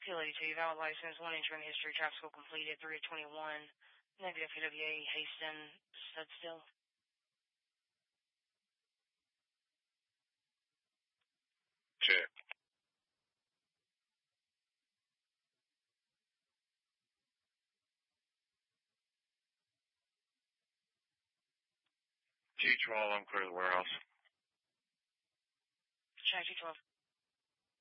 P82, valid license, 1 inch run history, traffic school completed, 3 of 21, negative PWA, Haston, stood still. Check. T12, I'm clear to the warehouse. Check T12.